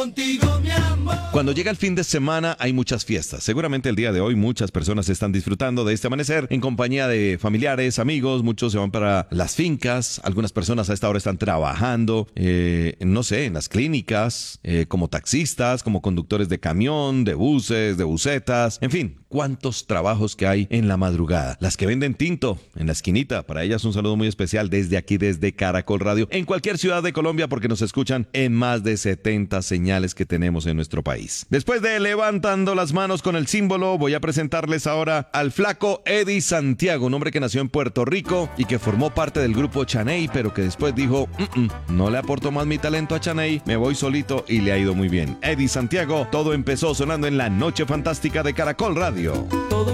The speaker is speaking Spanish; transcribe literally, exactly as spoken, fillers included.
contigo, mi amor. Cuando llega el fin de semana hay muchas fiestas. Seguramente el día de hoy muchas personas están disfrutando de este amanecer en compañía de familiares, amigos. Muchos se van para las fincas. Algunas personas a esta hora están trabajando, eh, no sé, en las clínicas, eh, como taxistas, como conductores de camión, de buses, de busetas. En fin, cuántos trabajos que hay en la madrugada. Las que venden tinto en la esquinita. Para ellas un saludo muy especial desde aquí, desde Caracol Radio, en cualquier ciudad de Colombia, porque nos escuchan en más de setenta señales que tenemos en nuestro país. Después de Levantando las Manos con el Símbolo, voy a presentarles ahora al flaco Eddie Santiago, un hombre que nació en Puerto Rico y que formó parte del grupo Chaney, pero que después dijo, mm -mm, no le aporto más mi talento a Chaney, me voy solito, y le ha ido muy bien. Eddie Santiago, todo empezó sonando en la Noche Fantástica de Caracol Radio. Todo